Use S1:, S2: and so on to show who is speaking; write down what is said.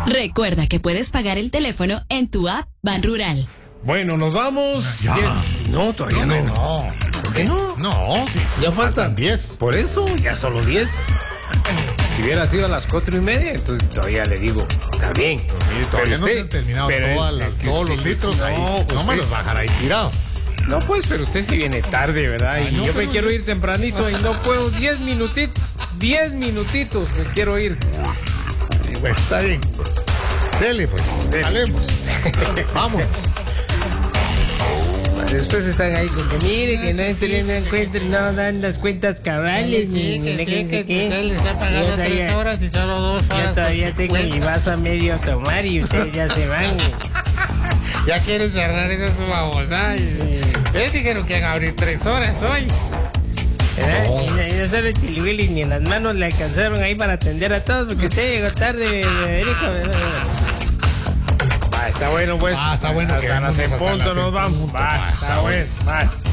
S1: Recuerda que puedes pagar el teléfono en tu app Banrural.
S2: Bueno, nos vamos.
S3: Ya.
S2: No, todavía no.
S3: No.
S2: ¿Por qué no?
S3: No, sí.
S2: Ya faltan
S3: 10.
S2: Por eso, ya solo 10. Si hubiera sido a las 4:30, entonces todavía le digo, está bien.
S3: Todavía no se han terminado todos los litros ahí. No me los bajará ahí tirado.
S2: No, pues, pero usted sí viene tarde, ¿verdad?
S3: Ay,
S2: Y
S3: no,
S2: yo me
S3: pero
S2: quiero ir tempranito y no puedo. 10 minutitos. 10 minutitos me quiero ir.
S3: Sí, bueno, está bien. Dele, pues.
S2: Dele.
S3: Salemos. Vamos.
S2: Después están ahí con que mire que no dan las cuentas cabales.
S4: Sí, que usted le está pagando 3 horas y solo 2 horas.
S2: Yo todavía tengo mi vaso a medio tomar y ustedes ya se van.
S4: Ya quieren cerrar esas babosadas. Ustedes dijeron que iban a abrir 3 horas hoy.
S2: ¿Verdad? Y no solo el Chiliwili ni en las manos le alcanzaron ahí para atender a todos porque usted llegó tarde, Federico. Está bueno, pues.
S3: Está bueno.
S2: Hasta las en punto nos vamos. Está bueno.